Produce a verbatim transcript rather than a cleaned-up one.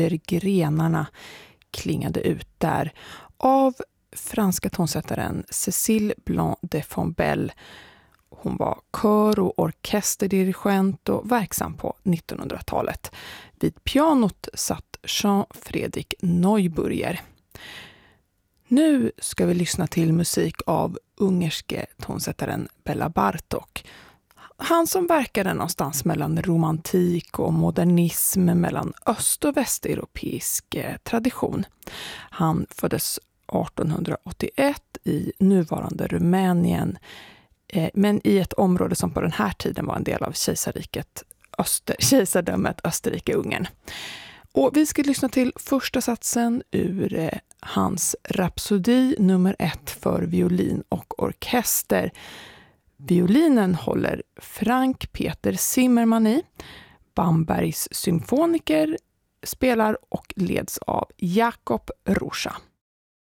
Grenarna klingade ut där av franska tonsättaren Cécile Blanc de Fontbelle. Hon var kör- och orkesterdirigent och verksam på nittonhundratalet. Vid pianot satt Jean-Frédéric Neuburger. Nu ska vi lyssna till musik av ungerske tonsättaren Bela Bartok. Han som verkade någonstans mellan romantik och modernism, mellan öst- och västeuropeisk tradition. Han föddes artonhundraåttioett i nuvarande Rumänien, men i ett område som på den här tiden var en del av kejsarriket Öster, kejsardömet Österrike-Ungern. Och vi ska lyssna till första satsen ur hans Rhapsodi nummer ett för violin och orkester. Violinen håller Frank Peter Zimmermann i. Bambergs symfoniker spelar och leds av Jakob Rózsa.